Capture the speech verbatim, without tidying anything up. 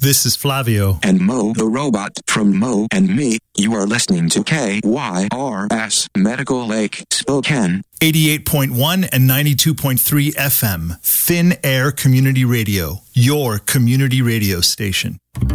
This is Flavio. And Mo the Robot from Mo and Me. You are listening to K Y R S Medical Lake, Spokane. eighty-eight point one and ninety-two point three F M. Thin Air Community Radio. Your community radio station.